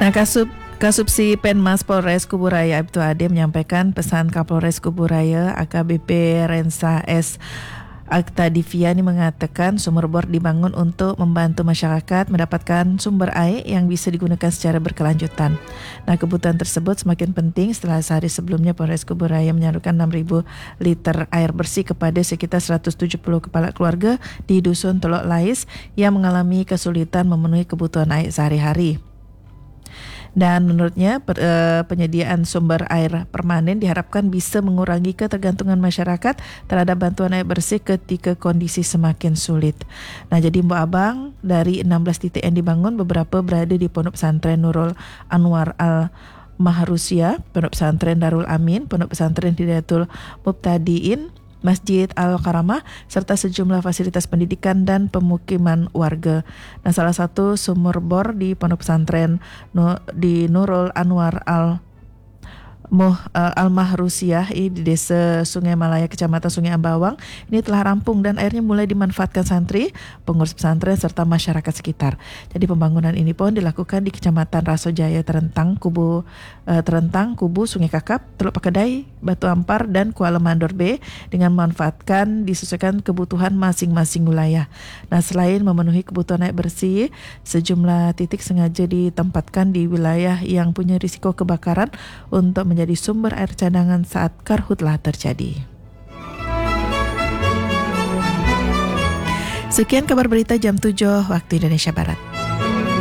Nah, Kasubsi Penmas Polres Kuburaya Ibtu Ade menyampaikan pesan Kapolres Kuburaya AKBP Rensa S. Aktadivia ini mengatakan sumur bor dibangun untuk membantu masyarakat mendapatkan sumber air yang bisa digunakan secara berkelanjutan. Nah, kebutuhan tersebut semakin penting setelah sehari sebelumnya Polres Kuburaya menyalurkan 6.000 liter air bersih kepada sekitar 170 kepala keluarga di Dusun Telok Lais yang mengalami kesulitan memenuhi kebutuhan air sehari-hari. Dan menurutnya penyediaan sumber air permanen diharapkan bisa mengurangi ketergantungan masyarakat terhadap bantuan air bersih ketika kondisi semakin sulit. Nah, jadi Mbak Abang, dari 16 titik yang dibangun, beberapa berada di Pondok Pesantren Nurul Anwar Al-Mahrusia, Pondok Pesantren Darul Amin, Pondok Pesantren Hidayatul Mubtadiin, Masjid Al-Karamah, serta sejumlah fasilitas pendidikan dan pemukiman warga. Nah, salah satu sumur bor di Pondok Pesantren di Nurul Anwar Al-Mahrusiah di Desa Sungai Malaya, Kecamatan Sungai Ambawang ini telah rampung dan airnya mulai dimanfaatkan santri, pengurus pesantren serta masyarakat sekitar. Jadi pembangunan ini pun dilakukan di Kecamatan Rasojaya Terentang, Kubu Sungai Kakap, Teluk Pakedai, Batu Ampar dan Kuala Mandor B dengan memanfaatkan disesuaikan kebutuhan masing-masing wilayah. Nah, selain memenuhi kebutuhan air bersih, sejumlah titik sengaja ditempatkan di wilayah yang punya risiko kebakaran untuk menjadi sumber air cadangan saat karhutlah terjadi. Sekian kabar berita jam 7 waktu Indonesia Barat.